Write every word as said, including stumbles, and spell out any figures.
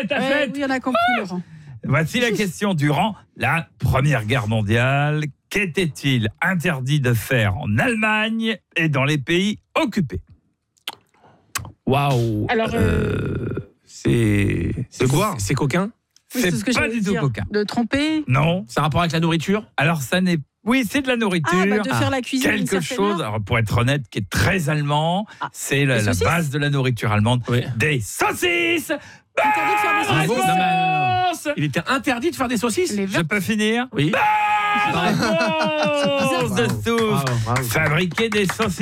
fête, la Ouais, fête. oui, on a compris, Laurent. Voici la question. Durant la Première Guerre mondiale, qu'était-il interdit de faire en Allemagne et dans les pays occupés? Waouh. Alors, euh, Euh, c'est c'est De co- boire. C'est coquin. oui, C'est ce que pas j'allais du tout dire. coquin. De tromper. Non. Ça a rapport avec la nourriture. Alors ça n'est. Oui, c'est de la nourriture. Ah, bah, de faire la cuisine d'une Quelque certaine chose, heure. alors pour être honnête, qui est très allemand. Ah, C'est la, les la saucisses base de la nourriture allemande. Oui. Des saucisses. Interdit de faire des Bonne saucisses. Non, mais, non, réponse. Il était interdit de faire des saucisses. Les Je verres. peux finir? Oui. Bonne réponse de tous. Bravo, bravo. Fabriquer des saucisses.